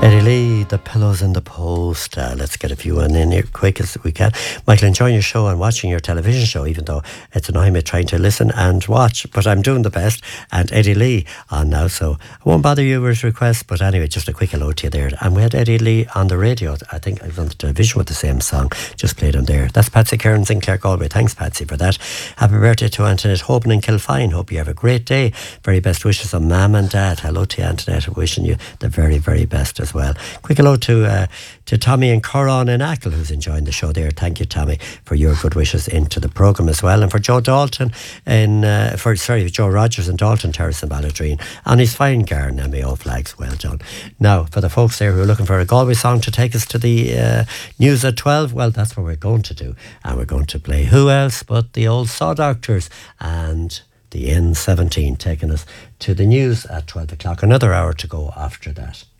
Eddie Lee, the pillows in the post. Let's get a few in here quick as we can. Michael, enjoying your show and watching your television show, even though it's annoying me trying to listen and watch, but I'm doing the best. And Eddie Lee on now, so I won't bother you with his request, but anyway, just a quick hello to you there. And we had Eddie Lee on the radio. I think I was on the television with the same song, just played on there. That's Patsy Kearns in Clare Galway. Thanks, Patsy, for that. Happy birthday to Antoinette Hoban in Kilfine. Hope you have a great day. Very best wishes on Mum and Dad. Hello to you, Antoinette. Wishing you the very, very best as well. Quick hello to Tommy and Coron in Ackle, who's enjoying the show there. Thank you, Tommy, for your good wishes into the programme as well. And for Joe Dalton Joe Rogers in Dalton Terrace in Balladreen. And his fine garden MEO flags. Well done. Now, for the folks there who are looking for a Galway song to take us to the news at 12, well, that's what we're going to do. And we're going to play who else but the old Saw Doctors and the N17, taking us to the news at 12 o'clock. Another hour to go after that.